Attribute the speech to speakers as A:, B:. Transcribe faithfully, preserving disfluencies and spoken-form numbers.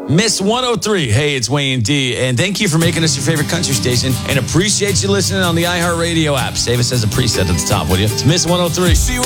A: Miss one oh three. Hey, it's Wayne D. And thank you for making us your favorite country station. And appreciate you listening on the iHeartRadio app. Save us as a preset at the top, would you? It's Miss one oh three.